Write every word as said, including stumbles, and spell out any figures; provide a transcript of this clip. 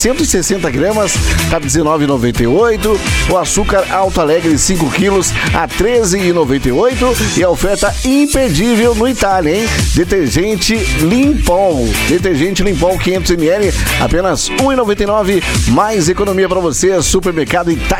cento e sessenta gramas a dezenove reais e noventa e oito centavos. O açúcar Alto Alegre cinco quilos a treze reais e noventa e oito centavos. E a oferta imperdível no Itália, hein? Detergente Limpol. Detergente Limpol quinhentos mililitros, apenas um real e noventa e nove centavos. Mais economia para você, Supermercado Itália.